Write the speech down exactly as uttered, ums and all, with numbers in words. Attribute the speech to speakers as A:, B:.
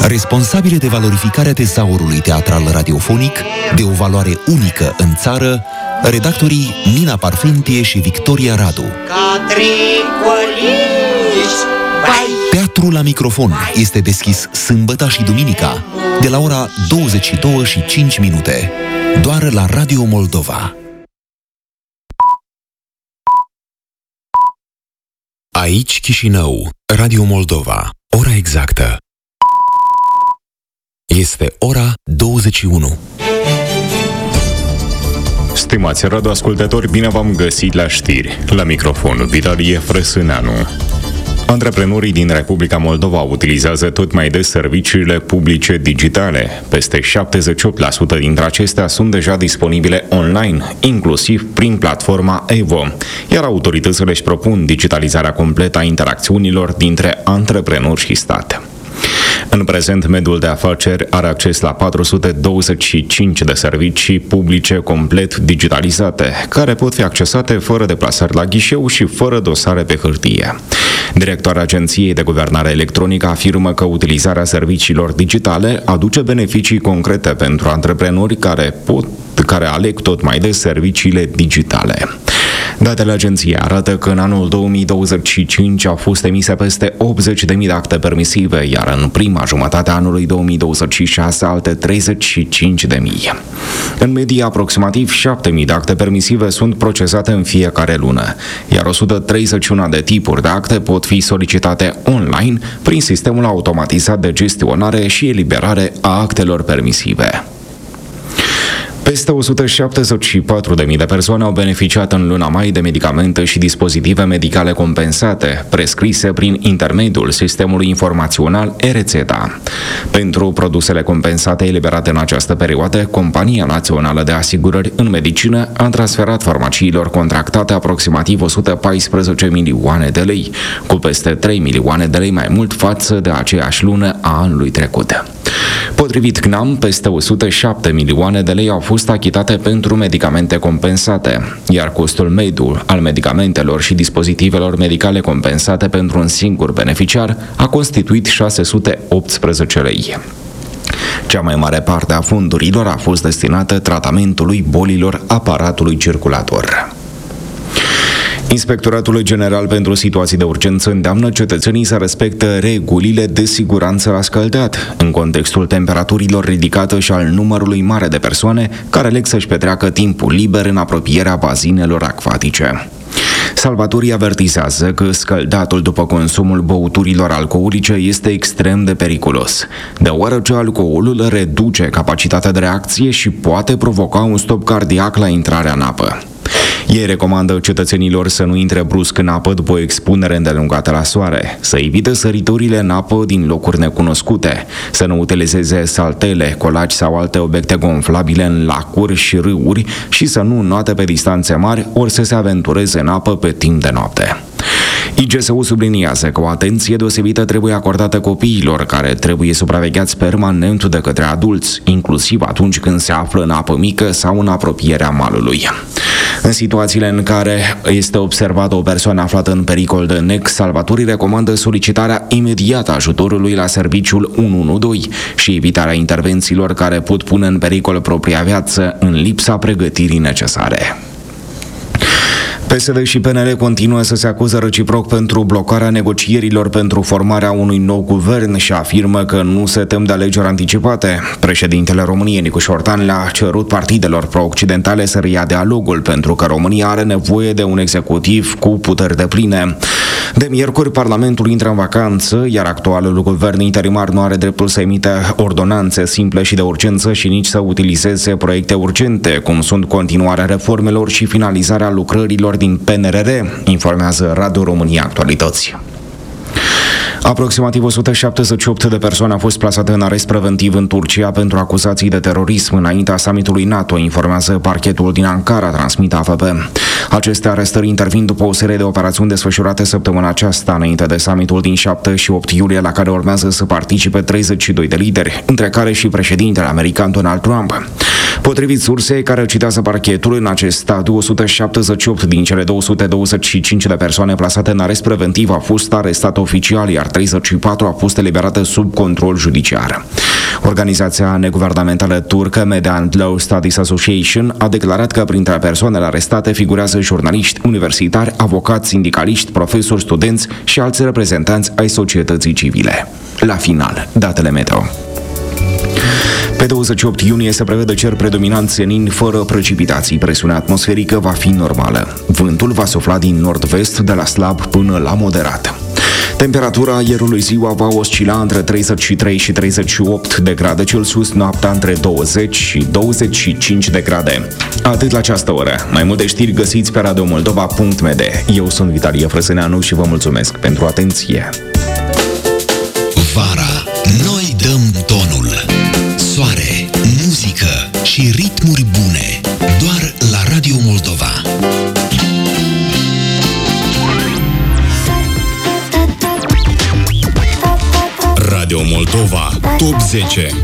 A: Responsabile de valorificarea tezaurului teatral radiofonic, de o valoare unică în țară, redactorii Nina Parfentie și Victoria Radu. Teatrul la microfon este deschis sâmbătă și duminica, de la ora douăzeci și două și cinci minute, doar la Radio Moldova. Aici Chișinău, Radio Moldova, ora exactă. Este ora douăzeci și unu.
B: Stimați radioascultători, bine v-am găsit la știri. La microfon, Vitalie Frăsâneanu. Antreprenorii din Republica Moldova utilizează tot mai des serviciile publice digitale. Peste șaptezeci și opt la sută dintre acestea sunt deja disponibile online, inclusiv prin platforma Evo, iar autoritățile își propun digitalizarea completă a interacțiunilor dintre antreprenori și stat. În prezent, mediul de afaceri are acces la patru sute douăzeci și cinci de servicii publice complet digitalizate, care pot fi accesate fără deplasări la ghișeu și fără dosare pe hârtie. Directoarea Agenției de Guvernare Electronică afirmă că utilizarea serviciilor digitale aduce beneficii concrete pentru antreprenori care pot, care aleg tot mai des serviciile digitale. Datele agenției arată că în anul două mii douăzeci și cinci au fost emise peste optzeci de mii de acte permisive, iar în prima jumătate a anului două mii douăzeci și șase alte treizeci și cinci de mii. În medie, aproximativ șapte mii de acte permisive sunt procesate în fiecare lună, iar o sută treizeci și unu de tipuri de acte pot fi solicitate online prin sistemul automatizat de gestionare și eliberare a actelor permisive. Peste o sută șaptezeci și patru de mii de persoane au beneficiat în luna mai de medicamente și dispozitive medicale compensate, prescrise prin intermediul sistemului informațional e-rețeta. Pentru produsele compensate eliberate în această perioadă, Compania Națională de Asigurări în Medicină a transferat farmaciilor contractate aproximativ o sută paisprezece milioane de lei, cu peste trei milioane de lei mai mult față de aceeași lună a anului trecut. Potrivit C N A M, peste o sută șapte milioane de lei au fost achitate pentru medicamente compensate, iar costul mediu al medicamentelor și dispozitivelor medicale compensate pentru un singur beneficiar a constituit șase sute optsprezece lei. Cea mai mare parte a fondurilor a fost destinată tratamentului bolilor aparatului circulator. Inspectoratul General pentru Situații de Urgență îndeamnă cetățenii să respecte regulile de siguranță la scăldat, în contextul temperaturilor ridicate și al numărului mare de persoane care aleg să-și petreacă timpul liber în apropierea bazinelor acvatice. Salvatorii avertizează că scăldatul după consumul băuturilor alcoolice este extrem de periculos, deoarece alcoolul reduce capacitatea de reacție și poate provoca un stop cardiac la intrarea în apă. Ei recomandă cetățenilor să nu intre brusc în apă după o expunere îndelungată la soare, să evite săriturile în apă din locuri necunoscute, să nu utilizeze saltele, colaci sau alte obiecte gonflabile în lacuri și râuri și să nu înoate pe distanțe mari ori să se aventureze în apă pe timp de noapte. I G S U subliniază că o atenție deosebită trebuie acordată copiilor, care trebuie supravegheați permanent de către adulți, inclusiv atunci când se află în apă mică sau în apropierea malului. În situațiile în care este observată o persoană aflată în pericol de nec, salvatorii recomandă solicitarea imediată a ajutorului la serviciul unu unu doi și evitarea intervențiilor care pot pune în pericol propria viață în lipsa pregătirii necesare. P S D și P N L continuă să se acuză reciproc pentru blocarea negocierilor pentru formarea unui nou guvern și afirmă că nu se tem de alegeri anticipate. Președintele României, Nicu Șordan, le-a cerut partidelor pro-occidentale să reia dialogul, pentru că România are nevoie de un executiv cu puteri depline. De miercuri, Parlamentul intră în vacanță, iar actualul guvern interimar nu are dreptul să emite ordonanțe simple și de urgență și nici să utilizeze proiecte urgente, cum sunt continuarea reformelor și finalizarea lucrărilor din P N R R, informează Radio România Actualități. Aproximativ o sută șaptezeci și opt de persoane au fost plasate în arest preventiv în Turcia pentru acuzații de terorism înaintea summitului NATO, informează parchetul din Ankara, transmite A F P. Aceste arestări intervin după o serie de operațiuni desfășurate săptămâna aceasta înainte de summitul din șapte și opt iulie, la care urmează să participe treizeci și doi de lideri, între care și președintele american Donald Trump.
C: Potrivit sursei care citează parchetul, în acest stadiu, o sută șaptezeci și opt din cele două sute douăzeci și cinci de persoane plasate în arest preventiv au fost arestate oficial, iar treizeci și patru au fost eliberate sub control judiciar. Organizația neguvernamentală turcă Media and Law Studies Association a declarat că printre persoanele arestate figurează jurnaliști, universitari, avocați, sindicaliști, profesori, studenți și alți reprezentanți ai societății civile. La final, datele meteo. Pe douăzeci și opt iunie se prevede cer predominant senin fără precipitații. Presiunea atmosferică va fi normală. Vântul va sufla din nord-vest de la slab până la moderat. Temperatura aerului ziua va oscila între treizeci și trei și treizeci și opt de grade Celsius, noaptea între douăzeci și douăzeci și cinci de grade. Atât la această oră. Mai multe știri găsiți pe radiomoldova punct m d. Eu sunt Vitalie Frăsâneanu și vă mulțumesc pentru atenție.
A: Vara, noi dăm tonul. Soare, muzică și ritmuri bune. Doar la Radio Moldova. Radio Moldova Top zece.